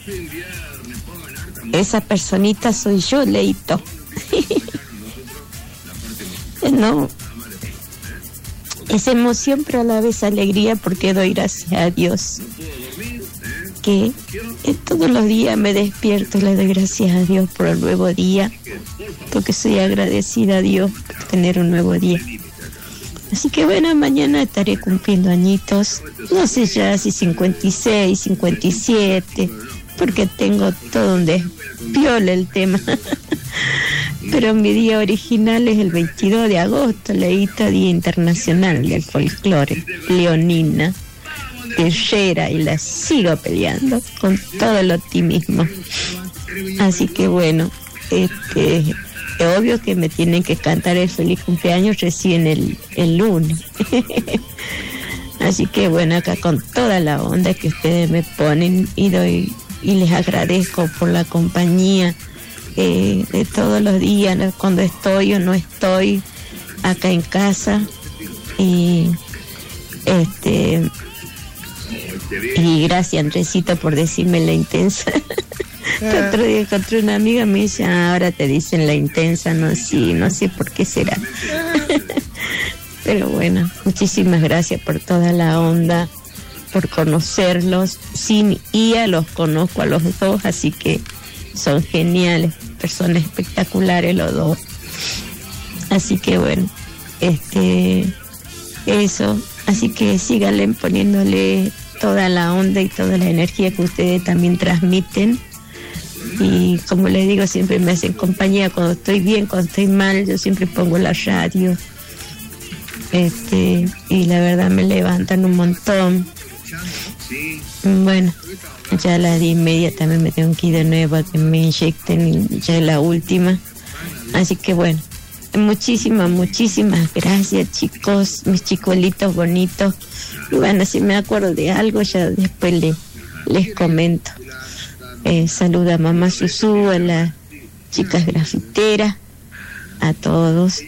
Esa personita soy yo, Leito. No, es emoción, pero a la vez alegría, porque doy gracias a Dios que todos los días me despierto y le doy gracias a Dios por el nuevo día, porque soy agradecida a Dios por tener un nuevo día. Así que bueno, mañana estaré cumpliendo añitos, no sé ya si 56, 57, porque tengo todo un despiole el tema. Pero mi día original es el 22 de agosto, Leíto, Día Internacional del Folclore, leonina, guerrera, y la sigo peleando con todo el optimismo. Así que bueno, es obvio que me tienen que cantar el feliz cumpleaños recién el lunes. Así que bueno, acá con toda la onda que ustedes me ponen, y les agradezco por la compañía de todos los días, cuando estoy o no estoy acá en casa. Y gracias, Andresito, por decirme La Intensa. El otro día encontré una amiga, me dice, ahora te dicen La Intensa, no sé por qué será. Pero bueno, muchísimas gracias por toda la onda, por conocerlos. Sin IA los conozco a los dos, así que son geniales, personas espectaculares los dos. Así que bueno, eso, así que síganle poniéndole toda la onda y toda la energía que ustedes también transmiten. Y como les digo, siempre me hacen compañía cuando estoy bien, cuando estoy mal, yo siempre pongo la radio. Y la verdad me levantan un montón. Bueno, ya a las 10:30 también me tengo que ir de nuevo a que me inyecten, y ya es la última. Así que bueno, muchísimas gracias, chicos, mis chicolitos bonitos. Y bueno, si me acuerdo de algo, ya después les comento. Saluda a mamá Susú, a las chicas grafiteras, a todos.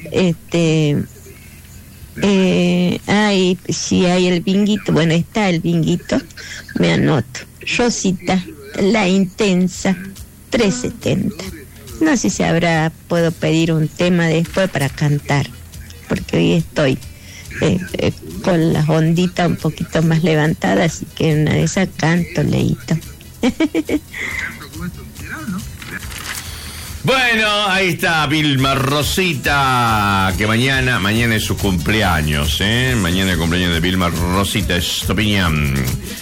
Si hay el binguito, bueno, está el binguito, me anoto. Rosita, La Intensa, 370. No sé si puedo pedir un tema después para cantar, porque hoy estoy con las onditas un poquito más levantadas, así que una de esas canto, Leito. Bueno, ahí está Vilma Rosita, que mañana es su cumpleaños, mañana el cumpleaños de Vilma Rosita Estopiñán.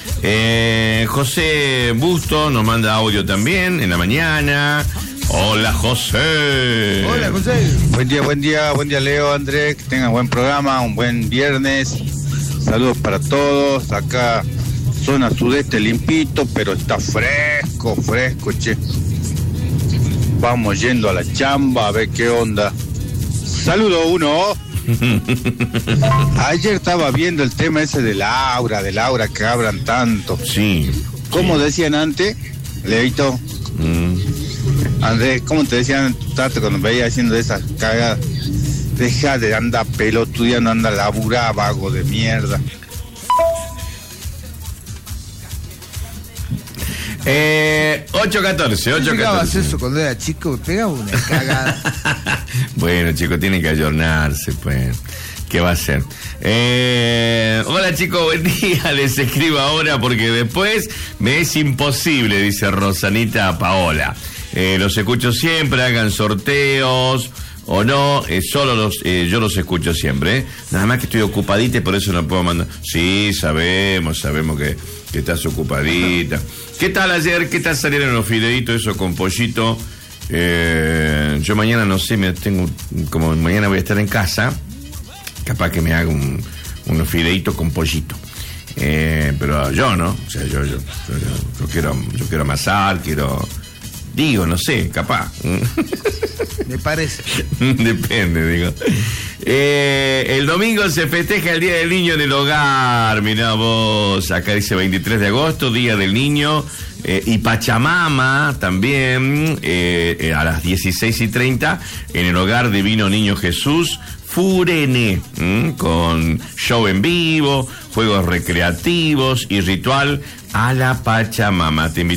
José Busto nos manda audio también en la mañana. Hola, José. Hola, José. Buen día, Leo, Andrés, que tengan buen programa, un buen viernes. Saludos para todos. Acá zona sudeste limpito, pero está fresco, che. Vamos yendo a la chamba a ver qué onda. Saludo uno. Ayer estaba viendo el tema ese de Laura que hablan tanto. Sí. ¿Cómo decían antes, Leito? Andrés, ¿cómo te decían en tu tato cuando veía haciendo esas cagadas? Deja de andar pelotudeando, anda a laburar, vago de mierda. 8:14. ¿Qué pegabas eso cuando era chico? Pegaba una cagada. Bueno, chicos, tienen que ayornarse, pues. ¿Qué va a ser? Hola, chicos, buen día. Les escribo ahora porque después me es imposible, dice Rosanita Paola. Los escucho siempre, hagan sorteos o no, yo los escucho siempre, nada más que estoy ocupadita y por eso no puedo mandar. Sí, sabemos que estás ocupadita. ¿Qué tal ayer? ¿Qué tal salieron los fideitos eso con pollito? Yo mañana no sé, como mañana voy a estar en casa, capaz que me haga unos fideitos con pollito. Pero yo no, o sea, yo quiero amasar, no sé, capaz. Me parece. Depende, digo. El domingo se festeja el Día del Niño en el hogar. Mirá vos, acá dice 23 de agosto, Día del Niño. Y Pachamama también, a las 16:30, en el hogar Divino Niño Jesús Furene, con show en vivo, juegos recreativos y ritual a la Pachamama. Te invito